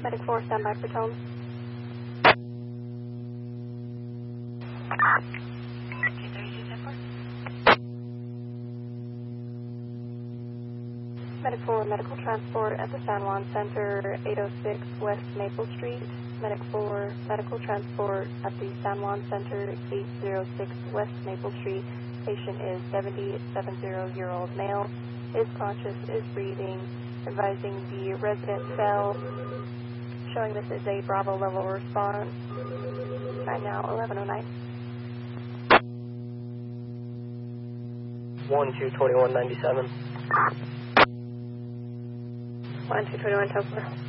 Medic 4, standby for tone. Medic 4, medical transport at the San Juan Center, 806 West Maple Street. Medic 4, medical transport at the San Juan Center, 806 West Maple Street. Patient is 70-year-old male, is conscious, is breathing, advising the resident fell, showing this is a Bravo level response. Time now 11:09. 122197. 1221 Topler.